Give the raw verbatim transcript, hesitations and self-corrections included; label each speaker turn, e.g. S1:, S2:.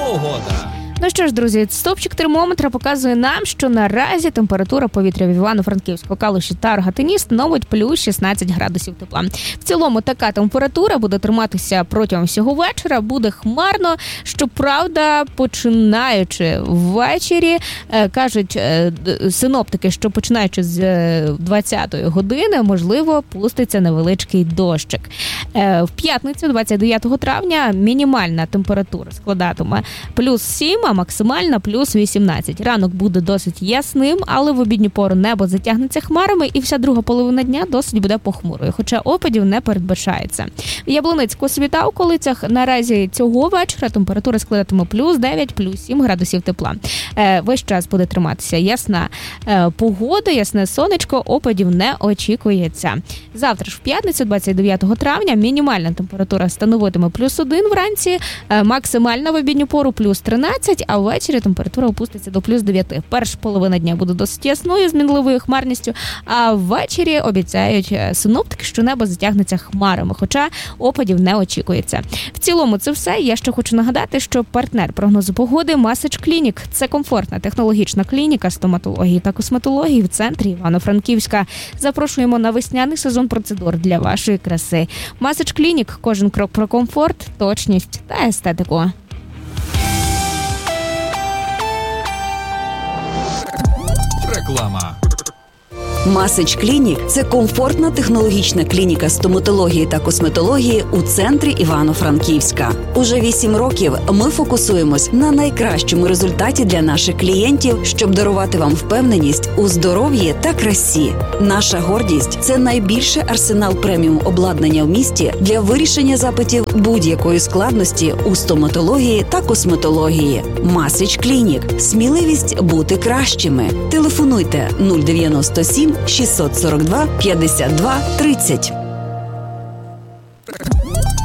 S1: Погода.
S2: Ну що ж, друзі, стовпчик термометра показує нам, що наразі температура повітря в Івано-Франківську, Калуші та Рогатині становить плюс шістнадцять градусів тепла. В цілому така температура буде триматися протягом всього вечора, буде хмарно, щоправда, починаючи ввечері, кажуть синоптики, що починаючи з двадцятої години, можливо, пуститься невеличкий дощик. В п'ятницю, двадцять дев'ятого травня, мінімальна температура складатиме плюс сім, а максимальна плюс вісімнадцять. Ранок буде досить ясним, але в обідню пору небо затягнеться хмарами і вся друга половина дня досить буде похмурою, хоча опадів не передбачається. В Яблуницьку, Сві та околицях наразі цього вечора температура складатиме плюс дев'ять, плюс сім градусів тепла. Е, весь час буде триматися ясна е, погода, ясне сонечко, опадів не очікується. Завтра ж в п'ятницю, двадцять дев'ятого травня, мінімальна температура становитиме плюс один вранці, е, максимальна в обідню пору плюс тринадцять, а ввечері температура опуститься до плюс дев'ять. Перша половина дня буде досить ясною з мінливою хмарністю, а ввечері обіцяють синоптики, що небо затягнеться хмарами, хоча опадів не очікується. В цілому це все. Я ще хочу нагадати, що партнер прогнозу погоди Massage Clinic – це комфортна технологічна клініка стоматології та косметології в центрі Івано-Франківська. Запрошуємо на весняний сезон процедур для вашої краси. Massage Clinic – кожен крок про комфорт, точність та естетику.
S1: Реклама.
S3: Massage Clinic – це комфортна технологічна клініка стоматології та косметології у центрі Івано-Франківська. Уже вісім років ми фокусуємось на найкращому результаті для наших клієнтів, щоб дарувати вам впевненість у здоров'ї та красі. Наша гордість – це найбільший арсенал преміум обладнання в місті для вирішення запитів будь-якої складності у стоматології та косметології. Massage Clinic – сміливість бути кращими. Телефонуйте нуль дев'яносто сім шістсот сорок два п'ятдесят два тридцять.